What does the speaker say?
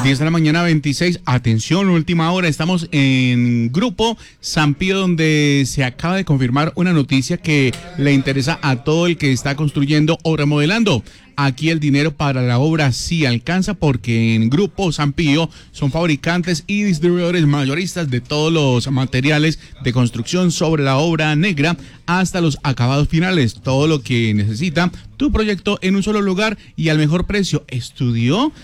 10 de la mañana 26, atención, última hora, estamos en Grupo San Pío, donde se acaba de confirmar una noticia que le interesa a todo el que está construyendo o remodelando. Aquí el dinero para la obra sí alcanza, porque en Grupo San Pío son fabricantes y distribuidores mayoristas de todos los materiales de construcción, sobre la obra negra hasta los acabados finales. Todo lo que necesita tu proyecto en un solo lugar y al mejor precio. ¿Estudió?